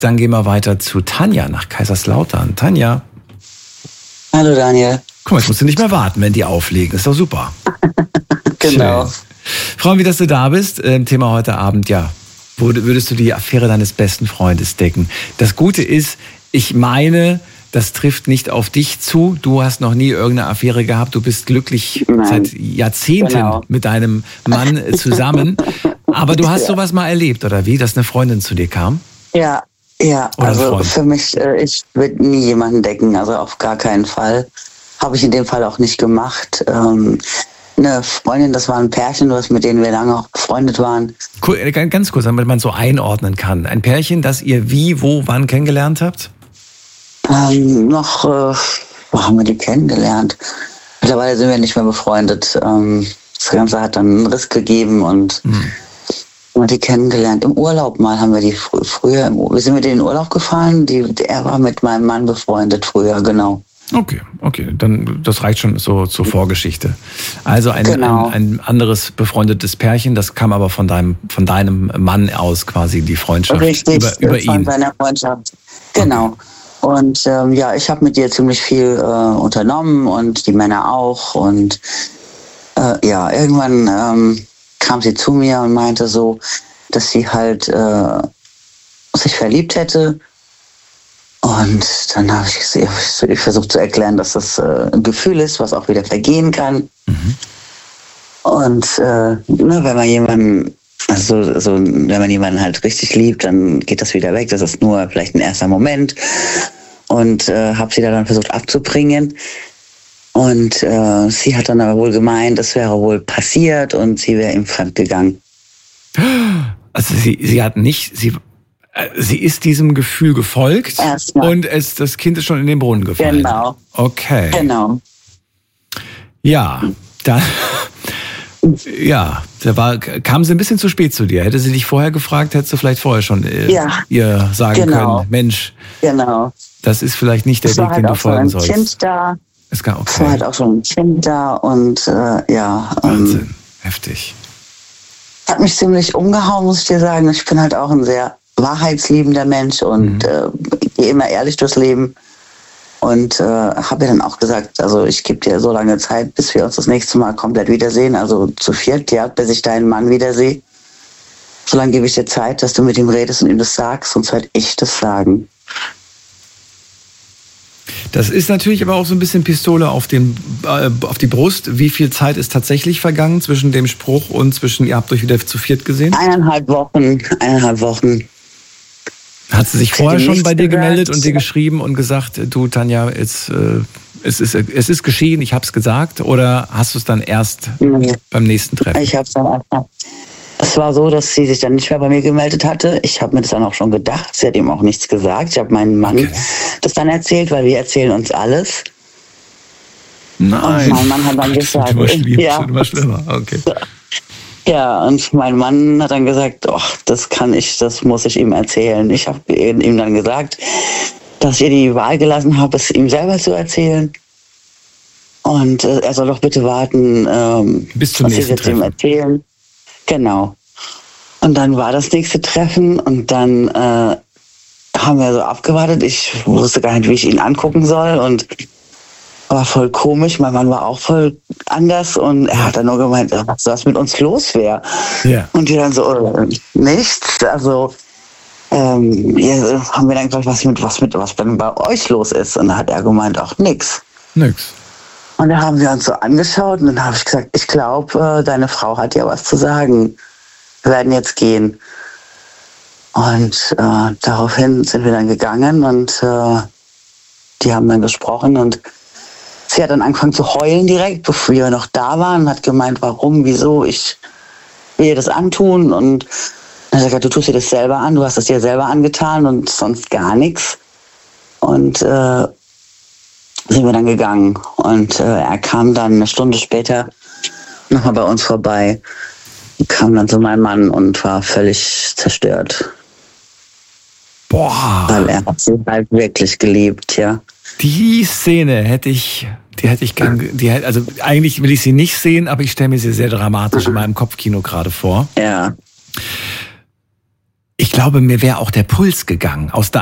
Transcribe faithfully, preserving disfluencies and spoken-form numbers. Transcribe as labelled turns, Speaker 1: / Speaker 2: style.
Speaker 1: Dann gehen wir weiter zu Tanja nach Kaiserslautern. Tanja.
Speaker 2: Hallo Daniel.
Speaker 1: Guck mal, jetzt musst du nicht mehr warten, wenn die auflegen. Ist doch super.
Speaker 2: Genau.
Speaker 1: Schön. Freue mich, dass du da bist. Ähm, Thema heute Abend, ja. Wo würdest du die Affäre deines besten Freundes decken? Das Gute ist, ich meine, das trifft nicht auf dich zu. Du hast noch nie irgendeine Affäre gehabt. Du bist glücklich Nein. seit Jahrzehnten genau. mit deinem Mann zusammen. Aber du hast ja. sowas mal erlebt, oder wie? Dass eine Freundin zu dir kam?
Speaker 2: Ja, ja. Oder also für mich, ich würde nie jemanden decken. Also auf gar keinen Fall. Habe ich in dem Fall auch nicht gemacht. Ähm, eine Freundin, das war ein Pärchen, mit denen wir lange auch befreundet waren.
Speaker 1: Cool, ganz kurz, damit man so einordnen kann. Ein Pärchen, das ihr wie, wo, wann kennengelernt habt?
Speaker 2: Ähm, noch, äh, wo haben wir die kennengelernt? Mittlerweile sind wir nicht mehr befreundet. Ähm, das Ganze hat dann einen Riss gegeben und hm. haben wir die kennengelernt. Im Urlaub mal haben wir die fr- früher, im, sind wir in den Urlaub gefahren. Die, er war mit meinem Mann befreundet früher, genau.
Speaker 1: Okay, okay, dann das reicht schon so zur Vorgeschichte. Also ein, genau. ein, ein anderes befreundetes Pärchen, das kam aber von deinem von deinem Mann aus quasi die Freundschaft
Speaker 2: Richtig,
Speaker 1: über, über
Speaker 2: von
Speaker 1: ihn.
Speaker 2: seiner Freundschaft. Genau. Okay. Und ähm, ja, ich habe mit ihr ziemlich viel äh, unternommen und die Männer auch. Und äh, ja, irgendwann ähm, kam sie zu mir und meinte so, dass sie halt äh, sich verliebt hätte. Und dann habe ich, ich versucht zu erklären, dass das äh, ein Gefühl ist, was auch wieder vergehen kann. Mhm. Und äh, ne, wenn man jemanden, also so, wenn man jemanden halt richtig liebt, dann geht das wieder weg. Das ist nur vielleicht ein erster Moment. Und äh, habe sie da dann versucht abzubringen. Und äh, sie hat dann aber wohl gemeint, es wäre wohl passiert und sie wäre ihm fremd gegangen.
Speaker 1: Also sie, sie hat nicht, sie Sie ist diesem Gefühl gefolgt
Speaker 2: Erstmal.
Speaker 1: Und es, das Kind ist schon in den Brunnen gefallen.
Speaker 2: Genau.
Speaker 1: Okay.
Speaker 2: Genau.
Speaker 1: Ja, da, ja, da war, kam sie ein bisschen zu spät zu dir. Hätte sie dich vorher gefragt, hättest du vielleicht vorher schon äh,
Speaker 2: ja.
Speaker 1: ihr sagen
Speaker 2: genau.
Speaker 1: können, Mensch,
Speaker 2: genau.
Speaker 1: das ist vielleicht nicht der
Speaker 2: es
Speaker 1: Weg,
Speaker 2: halt
Speaker 1: den du folgen sollst.
Speaker 2: Es war halt auch schon ein Kind da.
Speaker 1: Es war okay.
Speaker 2: Es war halt auch schon ein Kind da und äh, ja.
Speaker 1: Wahnsinn,
Speaker 2: ähm,
Speaker 1: heftig.
Speaker 2: Hat mich ziemlich umgehauen, muss ich dir sagen. Ich bin halt auch ein sehr wahrheitsliebender Mensch und mhm. äh, gehe immer ehrlich durchs Leben und äh, habe ihr dann auch gesagt, also ich gebe dir so lange Zeit, bis wir uns das nächste Mal komplett wiedersehen, also zu viert, ja, bis ich deinen Mann wiedersehe. So lange gebe ich dir Zeit, dass du mit ihm redest und ihm das sagst, sonst werde ich das sagen.
Speaker 1: Das ist natürlich aber auch so ein bisschen Pistole auf, den, äh, auf die Brust. Wie viel Zeit ist tatsächlich vergangen zwischen dem Spruch und zwischen, ihr habt euch wieder zu viert gesehen?
Speaker 2: Eineinhalb Wochen, eineinhalb Wochen.
Speaker 1: Hat sie sich vorher schon bei dir gemeldet und dir geschrieben und gesagt, du Tanja, es, äh, es, ist, es ist geschehen, ich habe es gesagt? Oder hast du es dann erst nee. beim nächsten Treffen?
Speaker 2: Ich habe es dann erst. Es war so, dass sie sich dann nicht mehr bei mir gemeldet hatte. Ich habe mir das dann auch schon gedacht. Sie hat ihm auch nichts gesagt. Ich habe meinem Mann okay. das dann erzählt, weil wir erzählen uns alles.
Speaker 1: Nein.
Speaker 2: Und mein Mann hat dann gesagt,
Speaker 1: das wird immer,
Speaker 2: ja.
Speaker 1: wird immer schlimmer. Okay.
Speaker 2: Ja, und mein Mann hat dann gesagt, oh, das kann ich, das muss ich ihm erzählen. Ich habe ihm dann gesagt, dass ich ihr die Wahl gelassen habe, es ihm selber zu erzählen. Und äh, er soll doch bitte warten, ähm,
Speaker 1: bis zum
Speaker 2: was
Speaker 1: nächsten
Speaker 2: ich jetzt
Speaker 1: Treffen.
Speaker 2: ihm erzählen. Genau. Und dann war das nächste Treffen und dann äh, haben wir so abgewartet. Ich wusste gar nicht, wie ich ihn angucken soll und war voll komisch. Mein Mann war auch voll anders und er hat dann nur gemeint, was, was mit uns los wäre.
Speaker 1: Ja.
Speaker 2: Und wir dann so, äh, nichts. Also ähm, ja, haben wir dann gefragt, was mit was mit was denn bei euch los ist. Und da hat er gemeint, auch nix.
Speaker 1: Nix.
Speaker 2: Und dann haben wir uns so angeschaut und dann habe ich gesagt, ich glaube, äh, deine Frau hat ja was zu sagen. Wir werden jetzt gehen. Und äh, daraufhin sind wir dann gegangen und äh, die haben dann gesprochen und sie hat dann angefangen zu heulen direkt, bevor wir noch da waren und hat gemeint, warum, wieso, ich will ihr das antun. Und dann hat er gesagt, du tust dir das selber an, du hast es dir selber angetan und sonst gar nichts. Und äh, sind wir dann gegangen. Und äh, er kam dann eine Stunde später nochmal bei uns vorbei, kam dann zu meinem Mann und war völlig zerstört.
Speaker 1: Boah.
Speaker 2: Weil er hat sie halt wirklich geliebt, ja.
Speaker 1: Die Szene hätte ich, die hätte ich gern, die hätte, also eigentlich will ich sie nicht sehen, aber ich stelle mir sie sehr dramatisch in meinem Kopfkino gerade vor.
Speaker 2: Ja.
Speaker 1: Ich glaube, mir wäre auch der Puls gegangen. Aus